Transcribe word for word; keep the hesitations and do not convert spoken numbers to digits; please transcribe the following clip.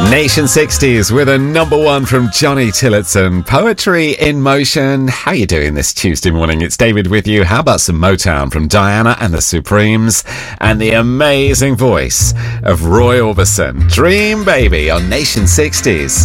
Nation sixties with a number one from Johnny Tillotson. Poetry in Motion. How you doing this Tuesday morning? It's David with you. How about some Motown from Diana and the Supremes and the amazing voice of Roy Orbison? Dream Baby on Nation sixties.